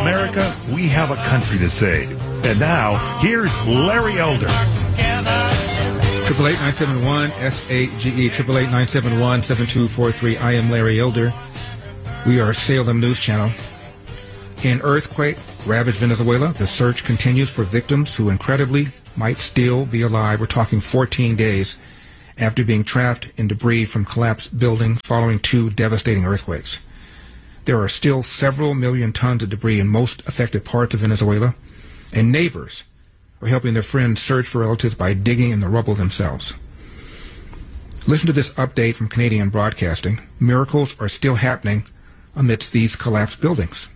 America, we have a country to save. And now, here's Larry Elder. 888-971-SAGE, 888-971-7243. I am Larry Elder. We are Salem News Channel. In earthquake ravaged Venezuela, the search continues for victims who incredibly might still be alive. We're talking 14 days after being trapped in debris from collapsed buildings following 2 devastating earthquakes. There are still several million tons of debris in most affected parts of Venezuela, and neighbors are helping their friends search for relatives by digging in the rubble themselves. Listen to this update from Canadian Broadcasting. Miracles are still happening amidst these collapsed buildings.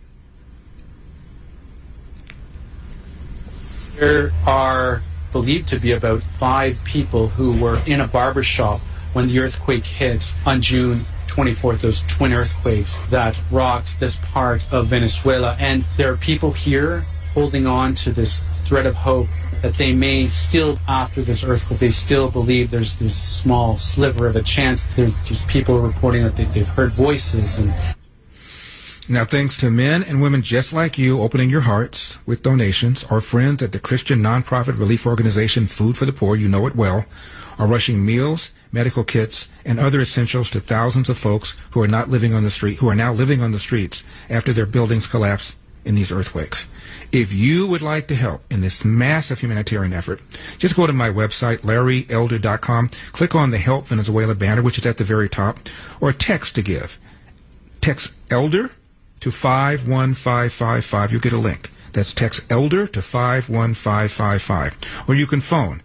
There are believed to be about 5 people who were in a barber shop when the earthquake hit on June 24th, those twin earthquakes that rocked this part of Venezuela. And there are people here holding on to this thread of hope that they may still, after this earthquake, they still believe there's this small sliver of a chance. There's just people reporting that they've heard voices. And now, thanks to men and women just like you opening your hearts with donations, our friends at the Christian nonprofit relief organization Food for the Poor, you know it well, are rushing meals, medical kits, and other essentials to thousands of folks who are not living on the street, who are now living on the streets after their buildings collapsed in these earthquakes. If you would like to help in this massive humanitarian effort, just go to my website, LarryElder.com, click on the Help Venezuela banner, which is at the very top, or text to give. Text ELDER to 51555. You'll get a link. That's text ELDER to 51555. Or you can phone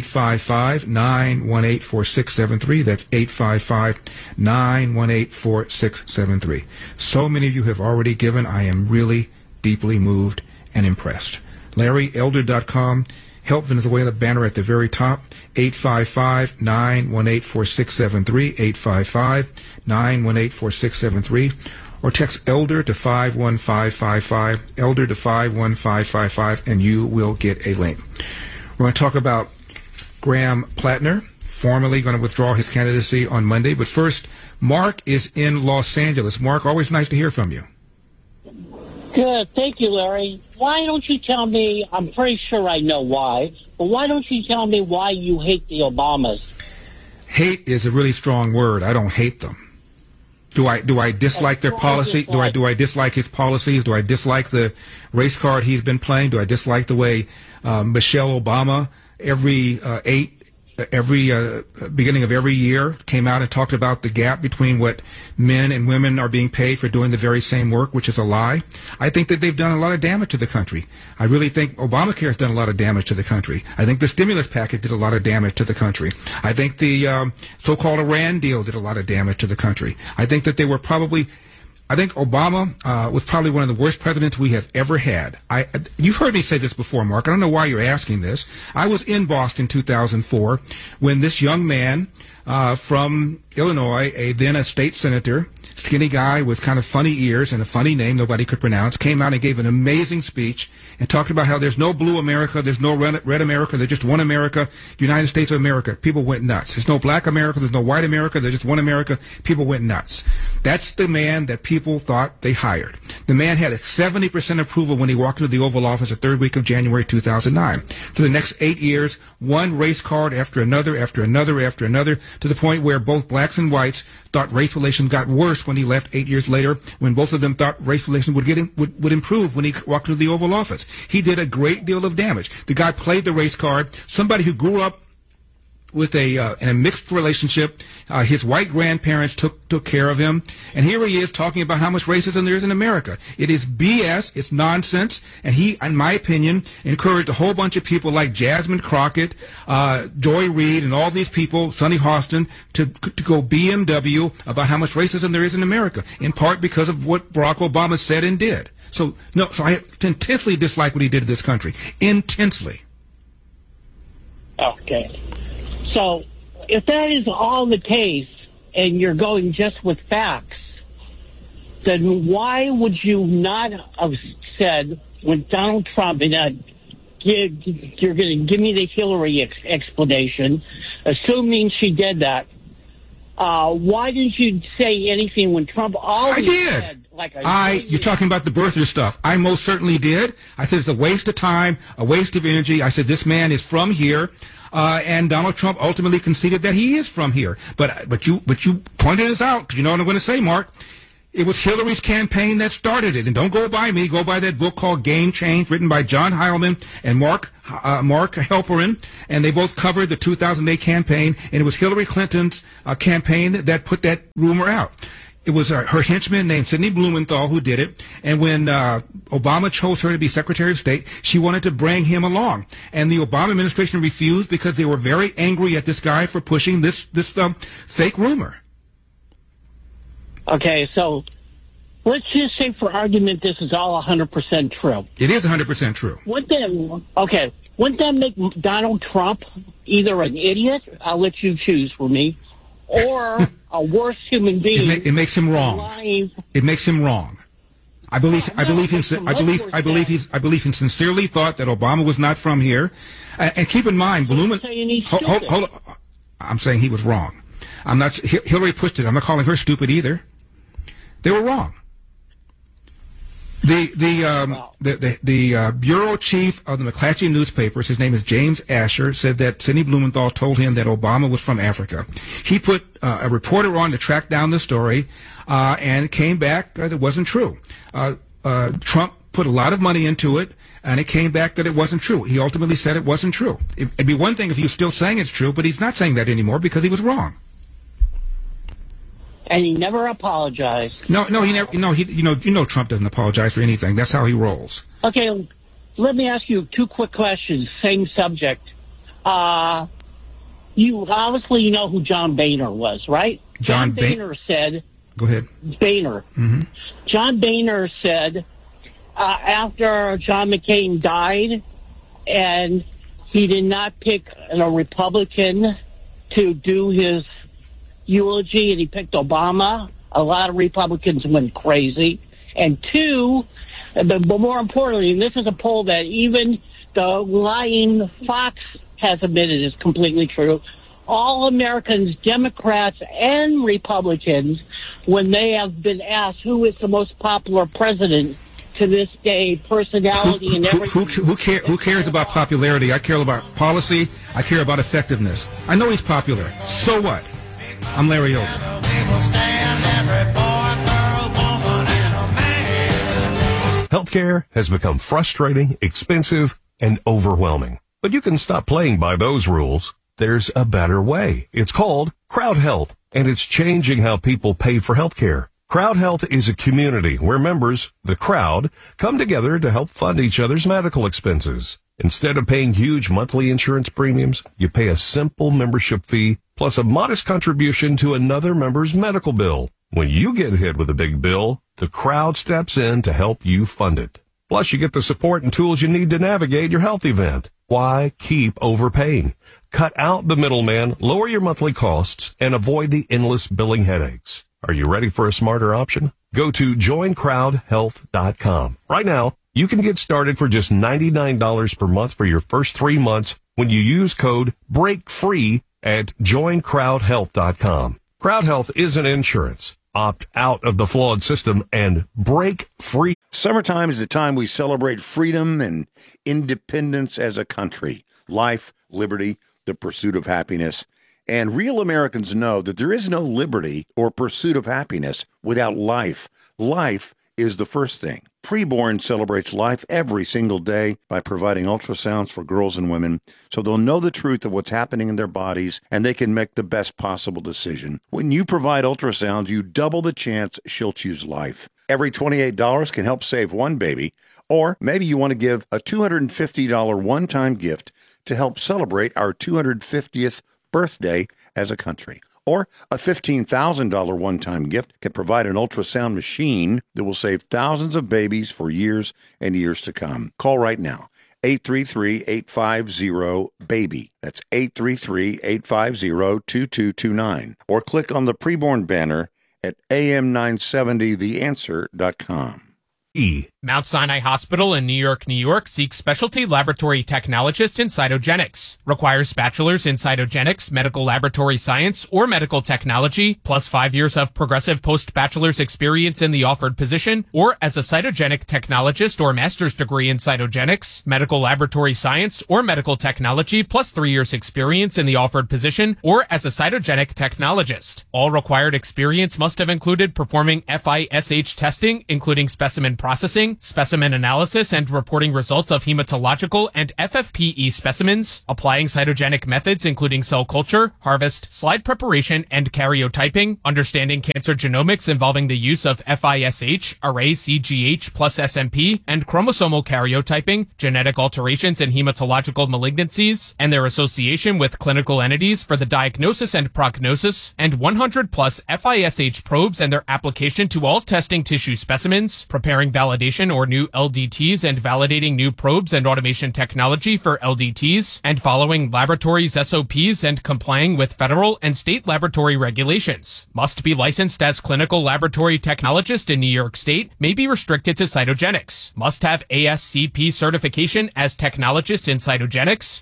855-918-4673. That's 855-918-4673. So many of you have already given. I am really deeply moved and impressed. LarryElder.com. Help Venezuela banner at the very top. 855-918-4673. 855-918-4673. Or text ELDER to 51555. ELDER to 51555, and you will get a link. We're going to talk about Graham Plattner, formally going to withdraw his candidacy on Monday. But first, Mark is in Los Angeles. Mark, always nice to hear from you. Good. Thank you, Larry. Why don't you tell me, I'm pretty sure I know why, but why don't you tell me why you hate the Obamas? Hate is a really strong word. I don't hate them. Do I dislike their policy? Do I dislike his policies? Do I dislike the race card he's been playing? Do I dislike the way Michelle Obama every beginning of every year came out and talked about the gap between what men and women are being paid for doing the very same work, which is a lie? I think that they've done a lot of damage to the country. I really think Obamacare has done a lot of damage to the country. I think the stimulus package did a lot of damage to the country. I think the so-called Iran deal did a lot of damage to the country. I think that they were probably... I think Obama was probably one of the worst presidents we have ever had. You've heard me say this before, Mark. I don't know why you're asking this. I was in Boston in 2004 when this young man from Illinois, then a state senator, skinny guy with kind of funny ears and a funny name nobody could pronounce, came out and gave an amazing speech and talked about how there's no blue America, there's no red America, there's just one America, United States of America. People went nuts. There's no black America, there's no white America, there's just one America. People went nuts. That's the man that people thought they hired. The man had a 70% approval when he walked into the Oval Office the third week of January 2009. For the next 8 years, one race card after another, after another, after another, to the point where both blacks and whites thought race relations got worse when he left 8 years later, when both of them thought race relations would improve when he walked into the Oval Office. He did a great deal of damage. The guy played the race card. Somebody who grew up with in a mixed relationship. His white grandparents took care of him. And here he is talking about how much racism there is in America. It is BS. It's nonsense. And he, in my opinion, encouraged a whole bunch of people like Jasmine Crockett, Joy Reid, and all these people, Sonny Hostin, to go BMW about how much racism there is in America, in part because of what Barack Obama said and did. So I intensely dislike what he did to this country. Intensely. Okay. So if that is all the case and you're going just with facts, then why would you not have said when Donald Trump, and you're going to give me the Hillary explanation, assuming she did that, why didn't you say anything when Trump always said like a You're talking about the birther stuff. I most certainly did. I said it's a waste of time, a waste of energy. I said this man is from here, and Donald Trump ultimately conceded that he is from here. But you pointed this out, because you know what I'm going to say, Mark. It was Hillary's campaign that started it. And don't go by me. Go by that book called Game Change, written by John Heilman and Mark Halperin. And they both covered the 2008 campaign. And it was Hillary Clinton's campaign that put that rumor out. It was her henchman named Sidney Blumenthal who did it. And when Obama chose her to be Secretary of State, she wanted to bring him along. And the Obama administration refused because they were very angry at this guy for pushing this fake rumor. Okay, so let's just say for argument this is all 100% true. It is 100% true. Wouldn't that make Donald Trump either an idiot, I'll let you choose for me, or a worse human being? It makes him wrong. Alive? It makes him wrong. I believe he sincerely thought that Obama was not from here. And keep in mind, hold on. I'm saying he was wrong. I'm not. Hillary pushed it. I'm not calling her stupid either. They were wrong. The bureau chief of the McClatchy newspapers, his name is James Asher, said that Sidney Blumenthal told him that Obama was from Africa. He put a reporter on to track down the story, and it came back that it wasn't true. Trump put a lot of money into it, and it came back that it wasn't true. He ultimately said it wasn't true. It'd be one thing if he was still saying it's true, but he's not saying that anymore because he was wrong. And he never apologized. No, he never. No, you know, Trump doesn't apologize for anything. That's how he rolls. Okay, let me ask you two quick questions. Same subject. You obviously know who John Boehner was, right? John Boehner said. Go ahead. Boehner. Mm-hmm. John Boehner said after John McCain died, and he did not pick a Republican to do his eulogy, and he picked Obama. A lot of Republicans went crazy. And two, but more importantly, and this is a poll that even the lying Fox has admitted is completely true, all Americans, Democrats and Republicans, when they have been asked who is the most popular president to this day, personality and everything. Who cares about popularity? I care about policy. I care about effectiveness. I know he's popular. So what? I'm Larry Elder. Healthcare has become frustrating, expensive, and overwhelming. But you can stop playing by those rules. There's a better way. It's called Crowd Health, and it's changing how people pay for healthcare. Crowd Health is a community where members, the crowd, come together to help fund each other's medical expenses. Instead of paying huge monthly insurance premiums, you pay a simple membership fee plus a modest contribution to another member's medical bill. When you get hit with a big bill, the crowd steps in to help you fund it. Plus, you get the support and tools you need to navigate your health event. Why keep overpaying? Cut out the middleman, lower your monthly costs, and avoid the endless billing headaches. Are you ready for a smarter option? Go to joincrowdhealth.com. Right now, you can get started for just $99 per month for your first 3 months when you use code BREAKFREE at joincrowdhealth.com. Crowd Health isn't insurance. Opt out of the flawed system and break free. Summertime is the time we celebrate freedom and independence as a country. Life, liberty, the pursuit of happiness. And real Americans know that there is no liberty or pursuit of happiness without life. Life is the first thing. Preborn celebrates life every single day by providing ultrasounds for girls and women so they'll know the truth of what's happening in their bodies and they can make the best possible decision. When you provide ultrasounds, you double the chance she'll choose life. Every $28 can help save one baby, or maybe you want to give a $250 one-time gift to help celebrate our 250th birthday as a country. Or a $15,000 one-time gift can provide an ultrasound machine that will save thousands of babies for years and years to come. Call right now, 833-850-BABY. That's 833-850-2229. Or click on the preborn banner at am970theanswer.com. Mount Sinai Hospital in New York seeks specialty laboratory technologist in cytogenics. Requires bachelor's in cytogenics, medical laboratory science, or medical technology, plus 5 years of progressive post-bachelor's experience in the offered position, or as a cytogenic technologist or master's degree in cytogenics, medical laboratory science, or medical technology, plus 3 years experience in the offered position, or as a cytogenic technologist. All required experience must have included performing FISH testing, including specimen processing, specimen analysis, and reporting results of hematological and FFPE specimens, applying cytogenic methods including cell culture, harvest, slide preparation, and karyotyping, understanding cancer genomics involving the use of FISH, array CGH plus SMP, and chromosomal karyotyping, genetic alterations in hematological malignancies, and their association with clinical entities for the diagnosis and prognosis, and 100 plus FISH probes and their application to all testing tissue specimens, preparing validation or new LDTs and validating new probes and automation technology for LDTs, and following laboratories' SOPs and complying with federal and state laboratory regulations. Must be licensed as clinical laboratory technologist in New York State, may be restricted to cytogenics. Must have ASCP certification as technologist in cytogenics,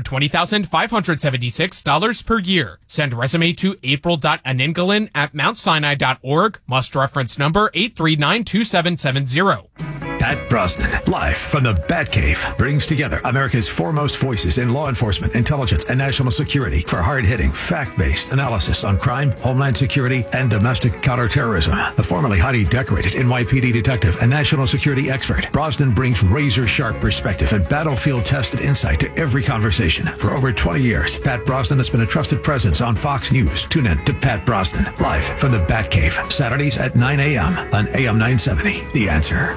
$120,576 per year. Send resume to april.aningalin@mountsinai.org. Must reference number 8392770. Pat Brosnan, live from the Batcave, brings together America's foremost voices in law enforcement, intelligence, and national security for hard-hitting, fact-based analysis on crime, homeland security, and domestic counterterrorism. The formerly highly decorated NYPD detective and national security expert, Brosnan brings razor-sharp perspective and battlefield-tested insight to every conversation. For over 20 years, Pat Brosnan has been a trusted presence on Fox News. Tune in to Pat Brosnan, live from the Batcave, Saturdays at 9 a.m. on AM 970. The Answer.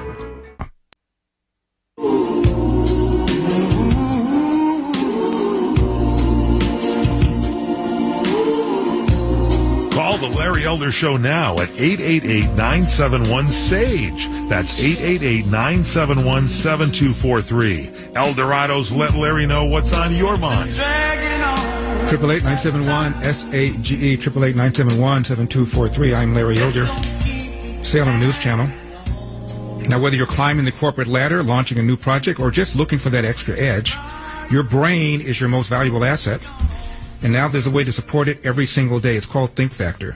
Call the Larry Elder Show now at 888-971-SAGE. That's 888-971-7243. Eldorado's Let Larry Know What's on Your Mind. 888-971-SAGE, 888-971-7243. I'm Larry Elder, Salem News Channel. Now, whether you're climbing the corporate ladder, launching a new project, or just looking for that extra edge, your brain is your most valuable asset. And now there's a way to support it every single day. It's called Think Factor.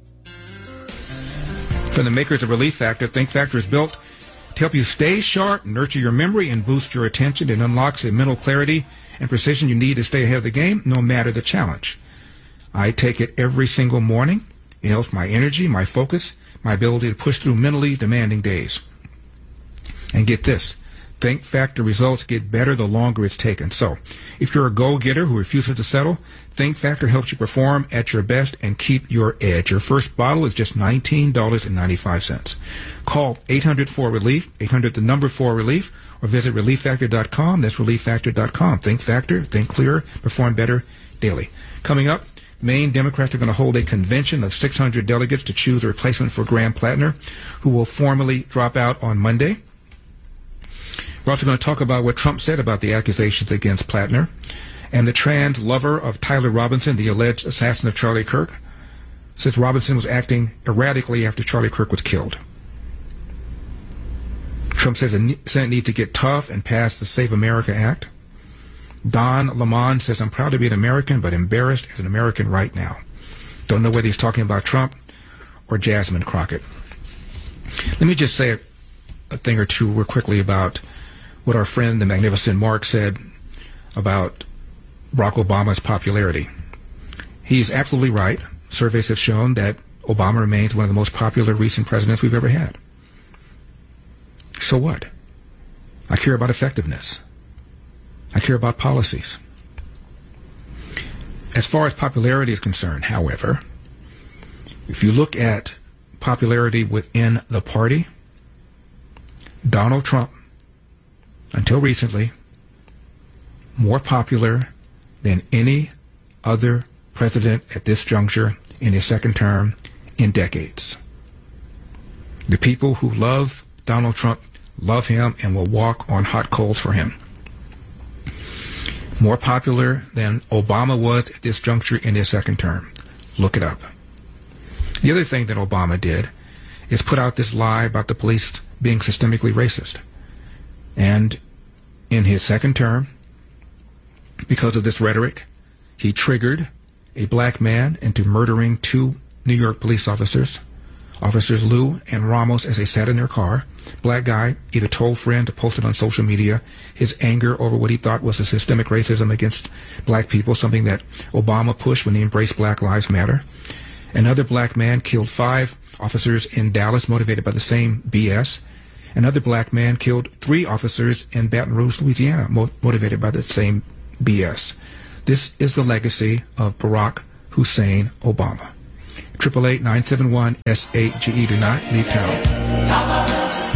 From the makers of Relief Factor, Think Factor is built to help you stay sharp, nurture your memory, and boost your attention. It unlocks the mental clarity and precision you need to stay ahead of the game, no matter the challenge. I take it every single morning. It helps my energy, my focus, my ability to push through mentally demanding days. And get this. Think Factor results get better the longer it's taken. So, if you're a go-getter who refuses to settle, Think Factor helps you perform at your best and keep your edge. Your first bottle is just $19.95. Call 800-4RELIEF, 800-4RELIEF, or visit ReliefFactor.com. That's ReliefFactor.com. Think Factor, think clearer, perform better daily. Coming up, Maine Democrats are going to hold a convention of 600 delegates to choose a replacement for Graham Plattner, who will formally drop out on Monday. We're also going to talk about what Trump said about the accusations against Plattner, and the trans lover of Tyler Robinson, the alleged assassin of Charlie Kirk, says Robinson was acting erratically after Charlie Kirk was killed. Trump says the Senate needs to get tough and pass the Save America Act. Don Lemon says, I'm proud to be an American, but embarrassed as an American right now. Don't know whether he's talking about Trump or Jasmine Crockett. Let me just say a thing or two real quickly about what our friend, the Magnificent Mark, said about Barack Obama's popularity. He's absolutely right. Surveys have shown that Obama remains one of the most popular recent presidents we've ever had. So what? I care about effectiveness. I care about policies. As far as popularity is concerned, however, if you look at popularity within the party, Donald Trump, until recently, more popular than any other president at this juncture in his second term in decades. The people who love Donald Trump love him and will walk on hot coals for him. More popular than Obama was at this juncture in his second term. Look it up. The other thing that Obama did is put out this lie about the police being systemically racist. And in his second term, because of this rhetoric, he triggered a black man into murdering 2 New York police officers, Officers Liu and Ramos, as they sat in their car. Black guy either told friends or posted on social media his anger over what he thought was a systemic racism against black people, something that Obama pushed when he embraced Black Lives Matter. Another black man killed 5 officers in Dallas, motivated by the same BS. Another black man killed 3 officers in Baton Rouge, Louisiana, motivated by the same BS. This is the legacy of Barack Hussein Obama. 888-971-SAGE. Do not leave town.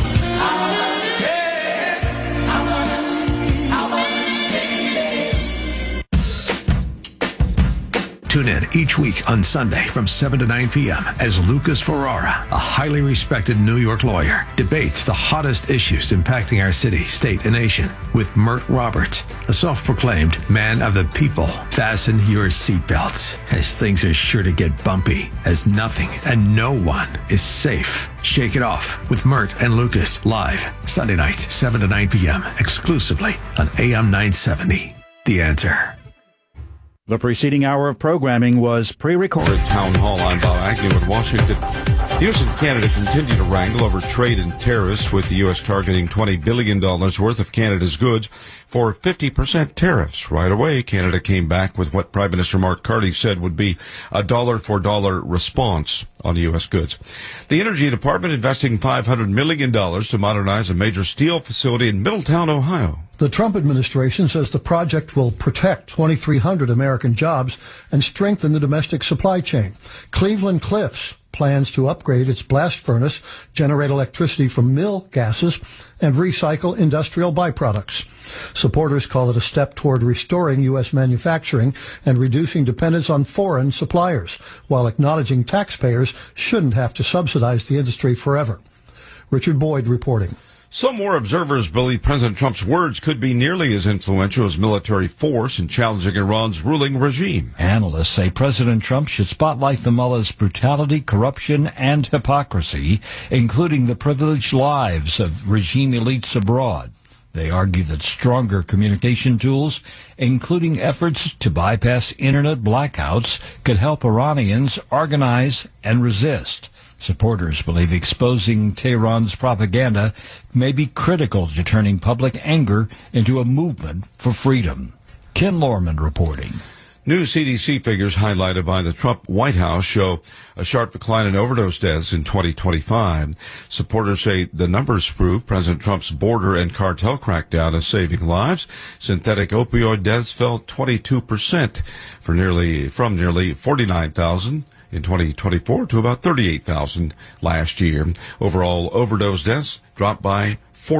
Tune in each week on Sunday from 7 to 9 p.m. as Lucas Ferrara, a highly respected New York lawyer, debates the hottest issues impacting our city, state, and nation with Mert Roberts, a self-proclaimed man of the people. Fasten your seatbelts, as things are sure to get bumpy, as nothing and no one is safe. Shake It Off with Mert and Lucas, live Sunday night, 7 to 9 p.m., exclusively on AM 970. The Answer. The preceding hour of programming was pre-recorded. Town Hall, I'm Bob Agnew in Washington. The U.S. and Canada continue to wrangle over trade and tariffs, with the U.S. targeting $20 billion worth of Canada's goods for 50% tariffs. Right away, Canada came back with what Prime Minister Mark Carney said would be a dollar-for-dollar response on U.S. goods. The Energy Department investing $500 million to modernize a major steel facility in Middletown, Ohio. The Trump administration says the project will protect 2,300 American jobs and strengthen the domestic supply chain. Cleveland Cliffs plans to upgrade its blast furnace, generate electricity from mill gases, and recycle industrial byproducts. Supporters call it a step toward restoring U.S. manufacturing and reducing dependence on foreign suppliers, while acknowledging taxpayers shouldn't have to subsidize the industry forever. Richard Boyd reporting. Some more observers believe President Trump's words could be nearly as influential as military force in challenging Iran's ruling regime. Analysts say President Trump should spotlight the mullah's brutality, corruption, and hypocrisy, including the privileged lives of regime elites abroad. They argue that stronger communication tools, including efforts to bypass internet blackouts, could help Iranians organize and resist. Supporters believe exposing Tehran's propaganda may be critical to turning public anger into a movement for freedom. Ken Lorman reporting. New CDC figures highlighted by the Trump White House show a sharp decline in overdose deaths in 2025. Supporters say the numbers prove President Trump's border and cartel crackdown is saving lives. Synthetic opioid deaths fell 22% from nearly 49,000 in 2024 to about 38,000 last year. Overall overdose deaths dropped by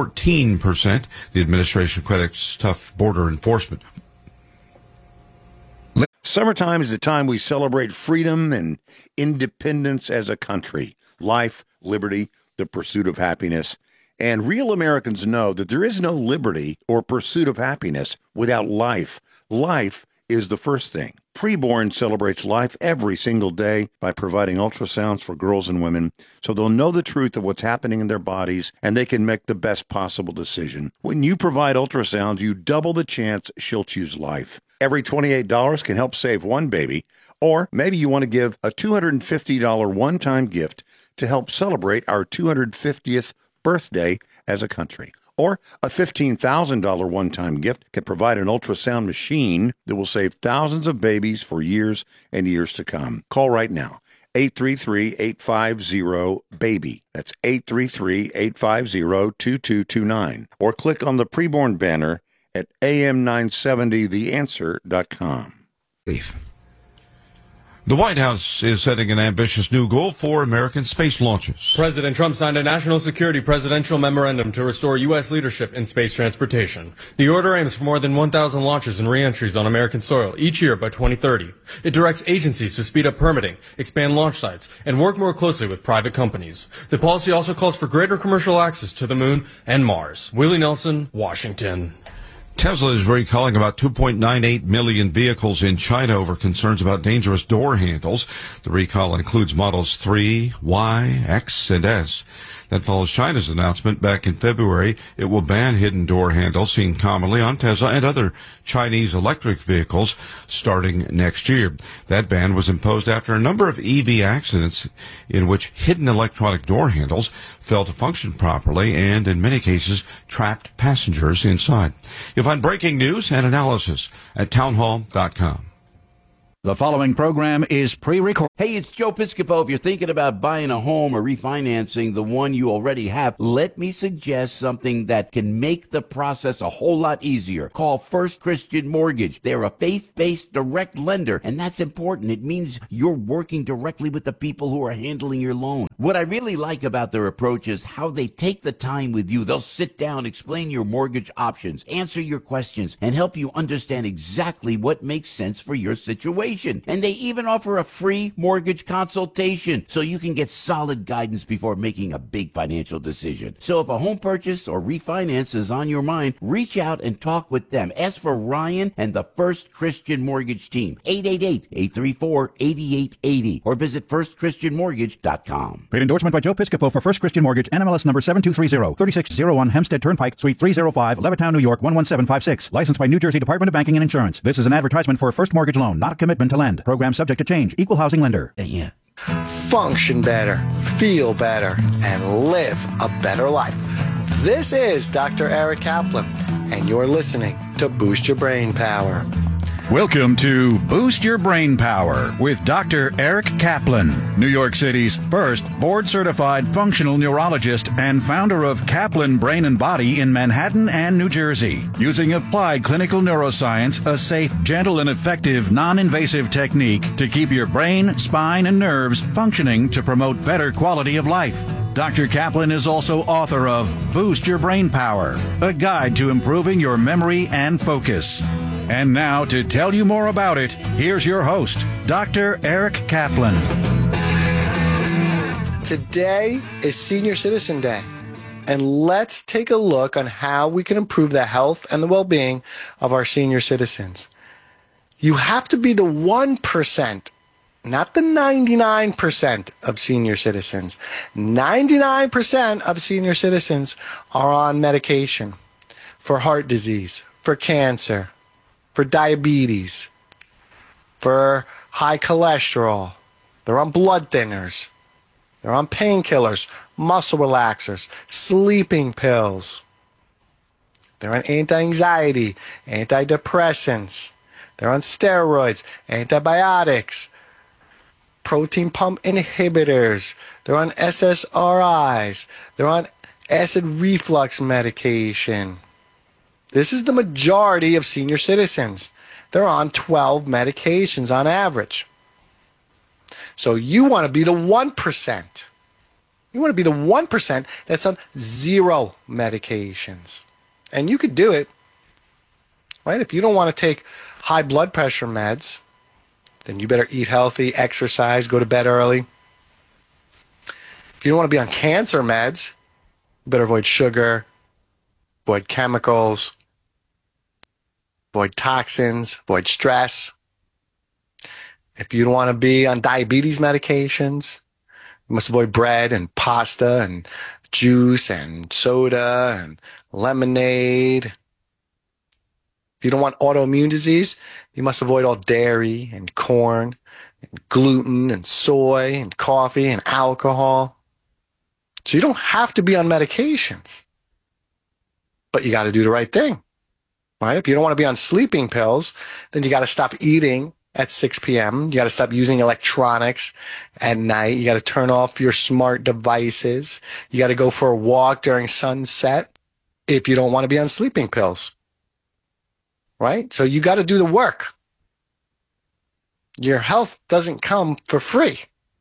14%. The administration credits tough border enforcement. Summertime is the time we celebrate freedom and independence as a country. Life, liberty, the pursuit of happiness. And real Americans know that there is no liberty or pursuit of happiness without life. Life is the first thing. Preborn celebrates life every single day by providing ultrasounds for girls and women so they'll know the truth of what's happening in their bodies and they can make the best possible decision. When you provide ultrasounds, you double the chance she'll choose life. Every $28 can help save one baby, or maybe you want to give a $250 one-time gift to help celebrate our 250th birthday as a country. Or a $15,000 one-time gift can provide an ultrasound machine that will save thousands of babies for years and years to come. Call right now, 833-850-BABY. That's 833-850-2229. Or click on the preborn banner at am970theanswer.com. The White House is setting an ambitious new goal for American space launches. President Trump signed a national security presidential memorandum to restore U.S. leadership in space transportation. The order aims for more than 1,000 launches and re-entries on American soil each year by 2030. It directs agencies to speed up permitting, expand launch sites, and work more closely with private companies. The policy also calls for greater commercial access to the moon and Mars. Willie Nelson, Washington. Tesla is recalling about 2.98 million vehicles in China over concerns about dangerous door handles. The recall includes models 3, Y, X, and S. That follows China's announcement back in February it will ban hidden door handles seen commonly on Tesla and other Chinese electric vehicles starting next year. That ban was imposed after a number of EV accidents in which hidden electronic door handles failed to function properly and, in many cases, trapped passengers inside. You'll find breaking news and analysis at townhall.com. The following program is pre-recorded. Hey, it's Joe Piscopo. If you're thinking about buying a home or refinancing the one you already have, let me suggest something that can make the process a whole lot easier. Call First Christian Mortgage. They're a faith-based direct lender, and that's important. It means you're working directly with the people who are handling your loan. What I really like about their approach is how they take the time with you. They'll sit down, explain your mortgage options, answer your questions, and help you understand exactly what makes sense for your situation. And they even offer a free mortgage consultation so you can get solid guidance before making a big financial decision. So if a home purchase or refinance is on your mind, reach out and talk with them. Ask for Ryan and the First Christian Mortgage team, 888-834-8880, or visit firstchristianmortgage.com. Paid endorsement by Joe Piscopo for First Christian Mortgage, NMLS number 7230, 3601 Hempstead Turnpike, Suite 305, Levittown, New York, 11756. Licensed by New Jersey Department of Banking and Insurance. This is an advertisement for a first mortgage loan, not a commitment to lend. Program subject to change. Equal housing lender. Yeah. Function better, feel better, and live a better life. This is Dr. Eric Kaplan, and you're listening to Boost Your Brain Power. Welcome to Boost Your Brain Power with Dr. Eric Kaplan, New York City's first board-certified functional neurologist and founder of Kaplan Brain and Body in Manhattan and New Jersey. Using applied clinical neuroscience, a safe, gentle, and effective non-invasive technique to keep your brain, spine, and nerves functioning to promote better quality of life. Dr. Kaplan is also author of Boost Your Brain Power, a guide to improving your memory and focus. And now, to tell you more about it, here's your host, Dr. Eric Kaplan. Today is Senior Citizen Day, and let's take a look on how we can improve the health and the well-being of our senior citizens. You have to be the 1%, not the 99% of senior citizens. 99% of senior citizens are on medication for heart disease, for cancer, for diabetes, for high cholesterol. They're on blood thinners. They're on painkillers, muscle relaxers, sleeping pills. They're on anti-anxiety, antidepressants. They're on steroids, antibiotics, protein pump inhibitors. They're on SSRIs. They're on acid reflux medication. This is the majority of senior citizens. They're on 12 medications on average. So you want to be the 1%. You want to be the 1% that's on 0 medications. And you could do it, right? If you don't want to take high blood pressure meds, then you better eat healthy, exercise, go to bed early. If you don't want to be on cancer meds, you better avoid sugar, avoid chemicals, avoid toxins, avoid stress. If you don't want to be on diabetes medications, you must avoid bread and pasta and juice and soda and lemonade. If you don't want autoimmune disease, you must avoid all dairy and corn and gluten and soy and coffee and alcohol. So you don't have to be on medications, but you got to do the right thing. Right? If you don't want to be on sleeping pills, then you got to stop eating at 6 p.m. You got to stop using electronics at night. You got to turn off your smart devices. You got to go for a walk during sunset if you don't want to be on sleeping pills. Right? So you got to do the work. Your health doesn't come for free.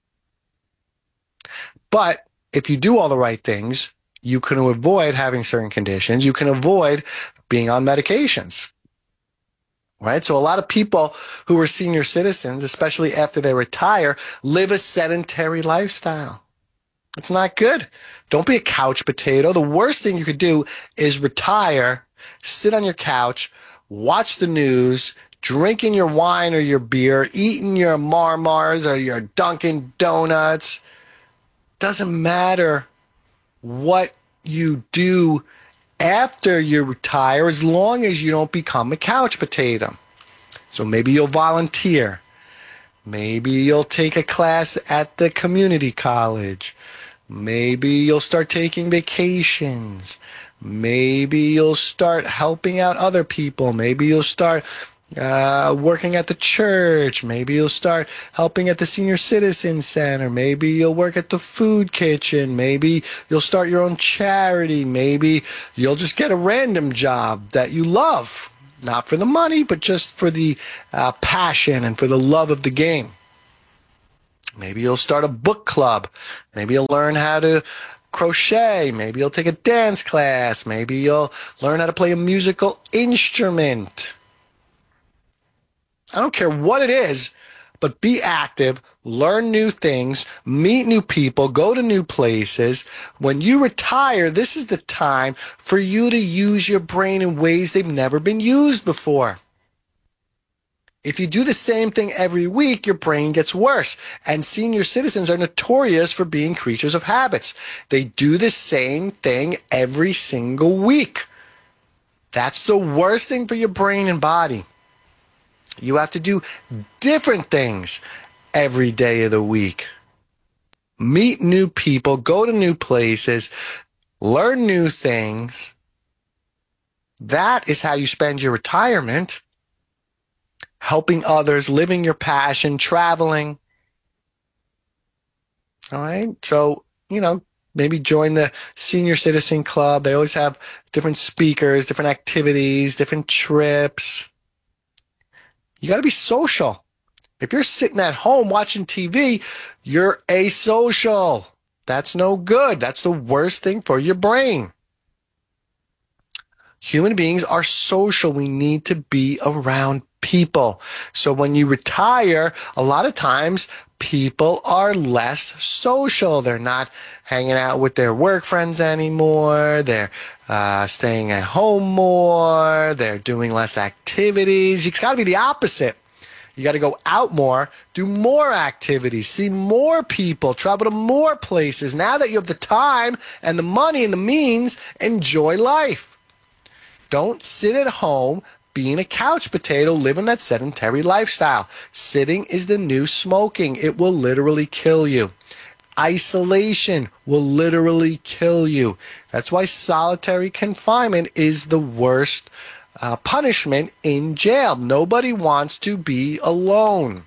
But if you do all the right things, you can avoid having certain conditions. You can avoid being on medications, right? So a lot of people who are senior citizens, especially after they retire, live a sedentary lifestyle. It's not good. Don't be a couch potato. The worst thing you could do is retire, sit on your couch, watch the news, drinking your wine or your beer, eating your Marmars or your Dunkin' Donuts. Doesn't matter what you do after you retire, as long as you don't become a couch potato. So maybe you'll volunteer. Maybe you'll take a class at the community college. Maybe you'll start taking vacations. Maybe you'll start helping out other people. Maybe you'll start working at the church. Maybe you'll start helping at the senior citizen center. Maybe you'll work at the food kitchen. Maybe you'll start your own charity. Maybe you'll just get a random job that you love. Not for the money, but just for the passion and for the love of the game. Maybe you'll start a book club. Maybe you'll learn how to crochet. Maybe you'll take a dance class. Maybe you'll learn how to play a musical instrument. I don't care what it is, but be active, learn new things, meet new people, go to new places. When you retire, this is the time for you to use your brain in ways they've never been used before. If you do the same thing every week, your brain gets worse. And senior citizens are notorious for being creatures of habits. They do the same thing every single week. That's the worst thing for your brain and body. You have to do different things every day of the week. Meet new people, go to new places, learn new things. That is how you spend your retirement. Helping others, living your passion, traveling. All right. So, maybe join the Senior Citizen Club. They always have different speakers, different activities, different trips. You got to be social. If you're sitting at home watching TV, you're asocial. That's no good. That's the worst thing for your brain. Human beings are social. We need to be around people. So when you retire, a lot of times people are less social. They're not hanging out with their work friends anymore. They're staying at home more. They're doing less activities. It's got to be the opposite. You got to go out more, do more activities, see more people, travel to more places. Now that you have the time and the money and the means, enjoy life. Don't sit at home being a couch potato, living that sedentary lifestyle. Sitting is the new smoking. It will literally kill you. Isolation will literally kill you. That's why solitary confinement is the worst punishment in jail. Nobody wants to be alone.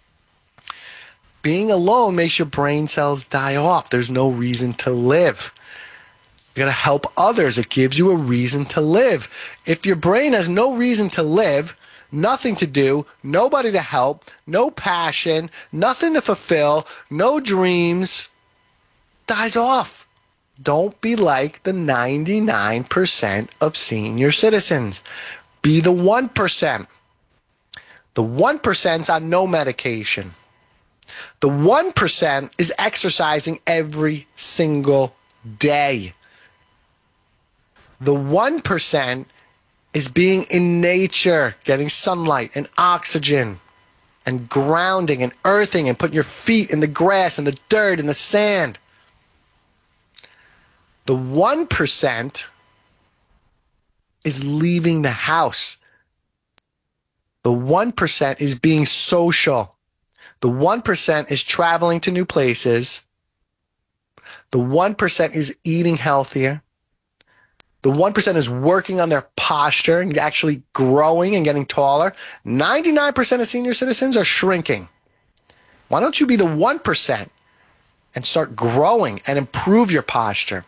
Being alone makes your brain cells die off. There's no reason to live. You got to help others. It gives you a reason to live. If your brain has no reason to live, nothing to do, nobody to help, no passion, nothing to fulfill, no dreams, dies off. Don't be like the 99% of senior citizens. Be the 1%. The 1%'s on no medication. The 1% is exercising every single day. The 1% is being in nature, getting sunlight and oxygen and grounding and earthing and putting your feet in the grass and the dirt and the sand. The 1% is leaving the house. The 1% is being social. The 1% is traveling to new places. The 1% is eating healthier. The 1% is working on their posture and actually growing and getting taller. 99% of senior citizens are shrinking. Why don't you be the 1% and start growing and improve your posture?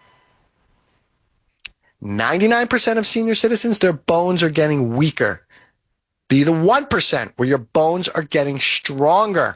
99% of senior citizens, their bones are getting weaker. Be the 1% where your bones are getting stronger.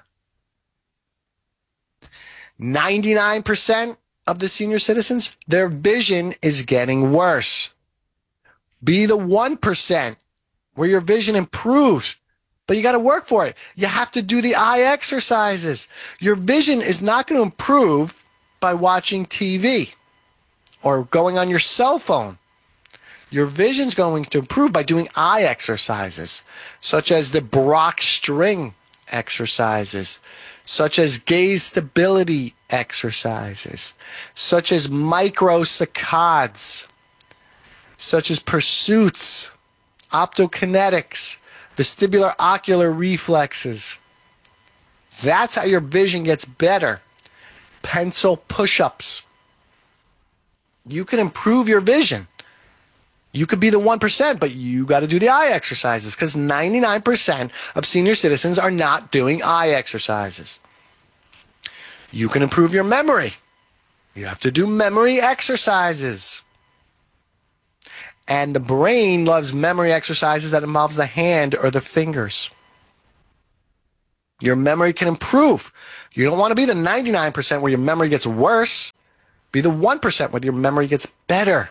99% of the senior citizens, their vision is getting worse. Be the 1% where your vision improves, but you got to work for it. You have to do the eye exercises. Your vision is not going to improve by watching TV or going on your cell phone. Your vision's going to improve by doing eye exercises, such as the Brock string exercises, such as gaze stability exercises, such as microsaccades, such as pursuits, optokinetics, vestibular ocular reflexes. That's how your vision gets better. Pencil push-ups. You can improve your vision. You could be the 1%, but you got to do the eye exercises because 99% of senior citizens are not doing eye exercises. You can improve your memory. You have to do memory exercises. And the brain loves memory exercises that involves the hand or the fingers. Your memory can improve. You don't want to be the 99% where your memory gets worse. Be the 1% where your memory gets better.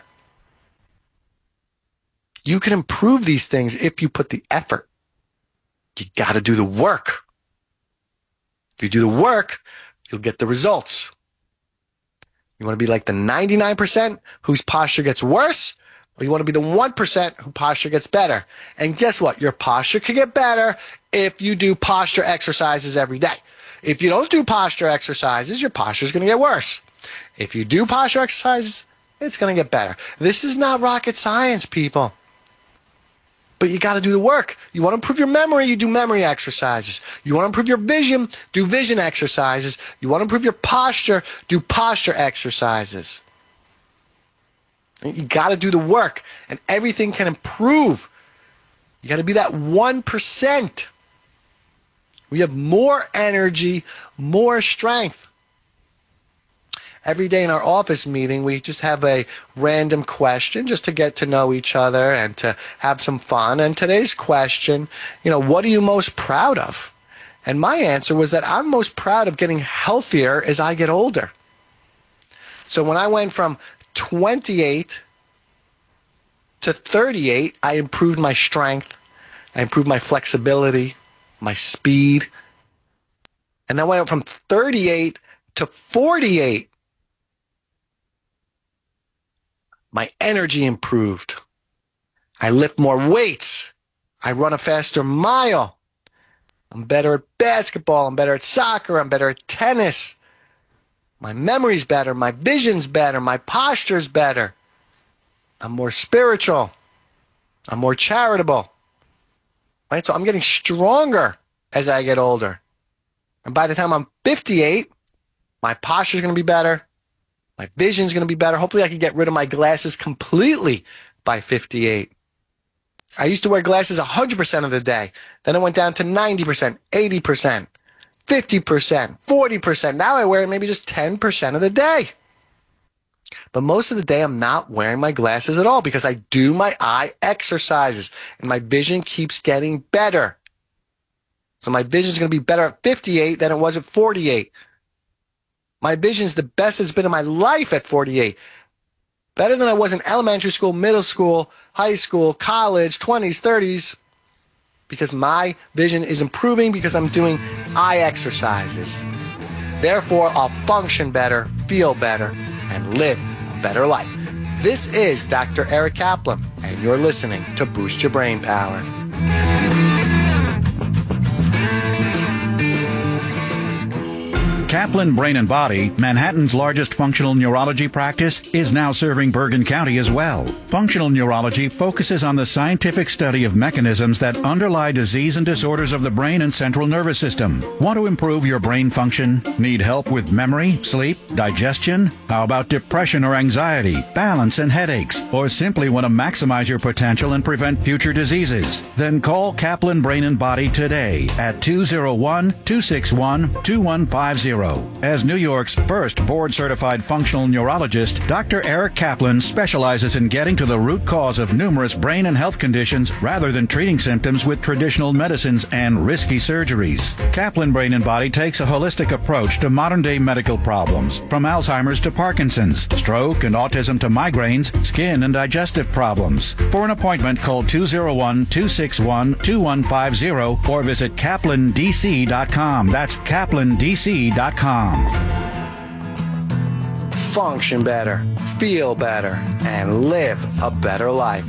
You can improve these things if you put the effort. You got to do the work. If you do the work, you'll get the results. You want to be like the 99% whose posture gets worse, or you want to be the 1% whose posture gets better. And guess what? Your posture can get better if you do posture exercises every day. If you don't do posture exercises, your posture is going to get worse. If you do posture exercises, it's going to get better. This is not rocket science, people. But you got to do the work. You want to improve your memory, you do memory exercises. You want to improve your vision, do vision exercises. You want to improve your posture, do posture exercises. You got to do the work, and everything can improve. You got to be that 1%. We have more energy, more strength. Every day in our office meeting, we just have a random question just to get to know each other and to have some fun. And today's question, what are you most proud of? And my answer was that I'm most proud of getting healthier as I get older. So when I went from 28 to 38, I improved my strength. I improved my flexibility, my speed. And then I went from 38 to 48. My energy improved. I lift more weights. I run a faster mile. I'm better at basketball. I'm better at soccer. I'm better at tennis. My memory's better. My vision's better. My posture's better. I'm more spiritual. I'm more charitable. Right? So I'm getting stronger as I get older. And by the time I'm 58, my posture's going to be better. My vision's going to be better. Hopefully I can get rid of my glasses completely by 58. I used to wear glasses 100% of the day. Then it went down to 90%, 80%, 50%, 40%. Now I wear it maybe just 10% of the day. But most of the day I'm not wearing my glasses at all because I do my eye exercises and my vision keeps getting better. So my vision's going to be better at 58 than it was at 48. My vision's the best it's been in my life at 48. Better than I was in elementary school, middle school, high school, college, 20s, 30s. Because my vision is improving because I'm doing eye exercises. Therefore, I'll function better, feel better, and live a better life. This is Dr. Eric Kaplan, and you're listening to Boost Your Brain Power. Kaplan Brain and Body, Manhattan's largest functional neurology practice, is now serving Bergen County as well. Functional neurology focuses on the scientific study of mechanisms that underlie disease and disorders of the brain and central nervous system. Want to improve your brain function? Need help with memory, sleep, digestion? How about depression or anxiety, balance and headaches? Or simply want to maximize your potential and prevent future diseases? Then call Kaplan Brain and Body today at 201-261-2150. As New York's first board-certified functional neurologist, Dr. Eric Kaplan specializes in getting to the root cause of numerous brain and health conditions rather than treating symptoms with traditional medicines and risky surgeries. Kaplan Brain and Body takes a holistic approach to modern-day medical problems, from Alzheimer's to Parkinson's, stroke and autism to migraines, skin and digestive problems. For an appointment, call 201-261-2150 or visit kaplandc.com. That's kaplandc.com. Function better, feel better, and live a better life.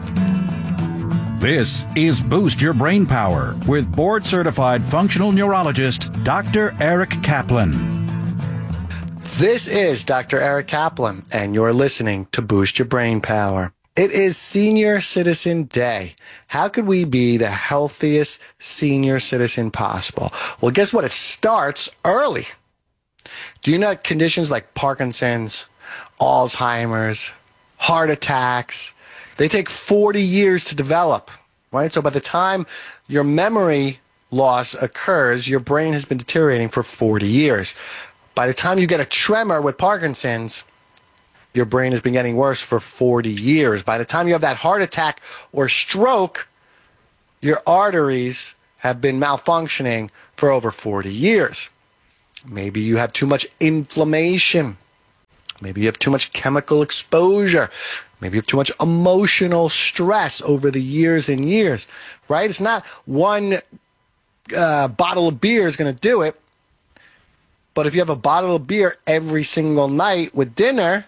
This is Boost Your Brain Power with board-certified functional neurologist Dr. Eric Kaplan. This is Dr. Eric Kaplan, and you're listening to Boost Your Brain Power. It is Senior Citizen Day. How could we be the healthiest senior citizen possible? Well, guess what? It starts early. Do you know conditions like Parkinson's, Alzheimer's, heart attacks, they take 40 years to develop, right? So by the time your memory loss occurs, your brain has been deteriorating for 40 years. By the time you get a tremor with Parkinson's, your brain has been getting worse for 40 years. By the time you have that heart attack or stroke, your arteries have been malfunctioning for over 40 years. Maybe you have too much inflammation. Maybe you have too much chemical exposure. Maybe you have too much emotional stress over the years and years, right? It's not one bottle of beer is going to do it. But if you have a bottle of beer every single night with dinner,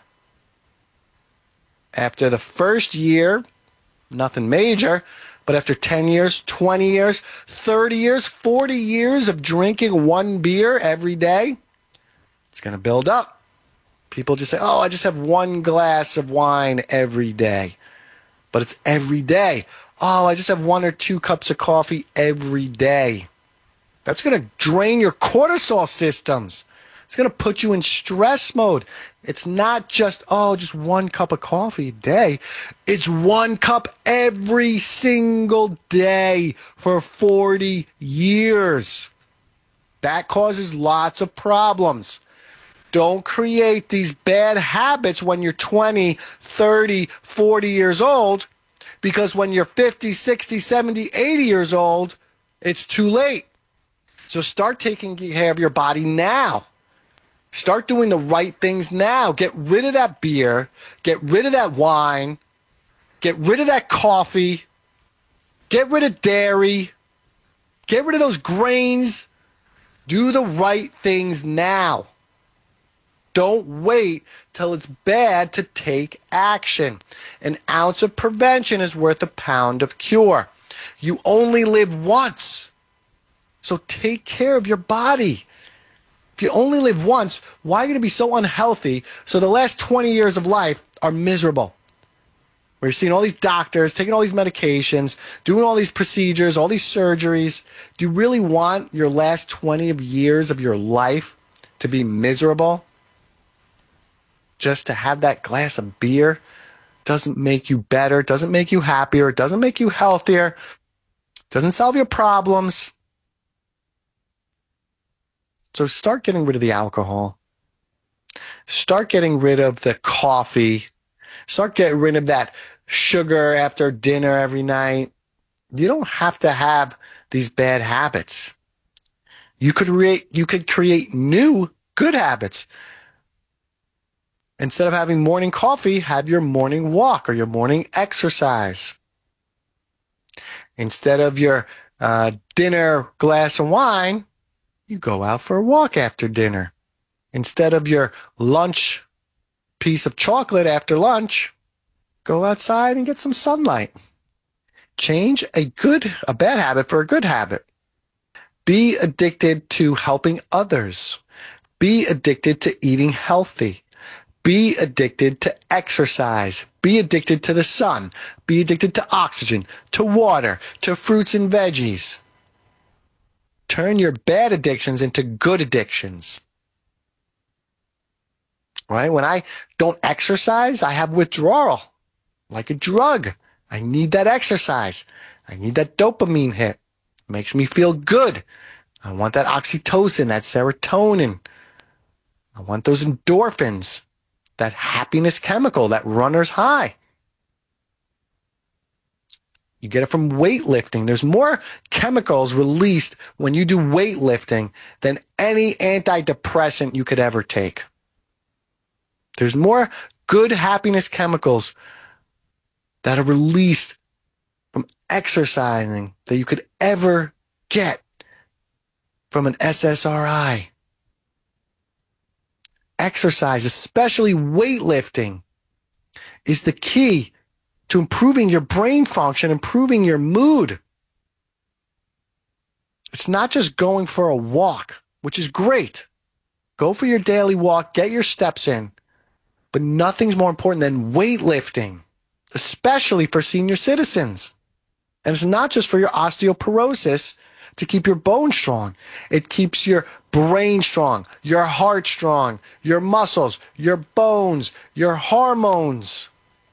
after the first year, nothing major, but after 10 years, 20 years, 30 years, 40 years of drinking one beer every day, it's going to build up. People just say, oh, I just have one glass of wine every day. But it's every day. Oh, I just have 1 or 2 cups of coffee every day. That's going to drain your cortisol systems. It's going to put you in stress mode. It's not just, just 1 cup of coffee a day. It's 1 cup every single day for 40 years. That causes lots of problems. Don't create these bad habits when you're 20, 30, 40 years old, because when you're 50, 60, 70, 80 years old, it's too late. So start taking care of your body now. Start doing the right things now. Get rid of that beer. Get rid of that wine. Get rid of that coffee. Get rid of dairy. Get rid of those grains. Do the right things now. Don't wait till it's bad to take action. An ounce of prevention is worth a pound of cure. You only live once. So take care of your body. If you only live once, why are you going to be so unhealthy so the last 20 years of life are miserable? Where you're seeing all these doctors, taking all these medications, doing all these procedures, all these surgeries. Do you really want your last 20 years of your life to be miserable? Just to have that glass of beer doesn't make you better, doesn't make you happier, doesn't make you healthier, doesn't solve your problems. So start getting rid of the alcohol. Start getting rid of the coffee. Start getting rid of that sugar after dinner every night. You don't have to have these bad habits. You could create new good habits. Instead of having morning coffee, have your morning walk or your morning exercise. Instead of your dinner glass of wine, you go out for a walk after dinner. Instead of your lunch piece of chocolate after lunch, go outside and get some sunlight. Change a bad habit for a good habit. Be addicted to helping others. Be addicted to eating healthy. Be addicted to exercise. Be addicted to the sun. Be addicted to oxygen, to water, to fruits and veggies. Turn your bad addictions into good addictions. Right? When I don't exercise, I have withdrawal, like a drug. I need that exercise. I need that dopamine hit. It makes me feel good. I want that oxytocin, that serotonin. I want those endorphins, that happiness chemical, that runner's high. You get it from weightlifting. There's more chemicals released when you do weightlifting than any antidepressant you could ever take. There's more good happiness chemicals that are released from exercising that you could ever get from an SSRI. Exercise, especially weightlifting, is the key to improving your brain function, improving your mood. It's not just going for a walk, which is great. Go for your daily walk, get your steps in. But nothing's more important than weightlifting, especially for senior citizens. And it's not just for your osteoporosis to keep your bones strong. It keeps your brain strong, your heart strong, your muscles, your bones, your hormones.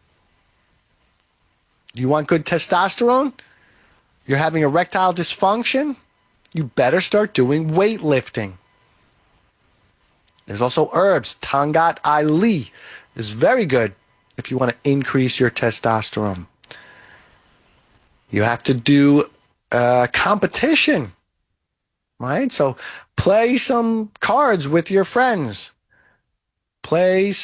You want good testosterone? You're having erectile dysfunction? You better start doing weightlifting. There's also herbs. Tangat Ali is very good if you want to increase your testosterone. You have to do competition, right? So play some cards with your friends. Play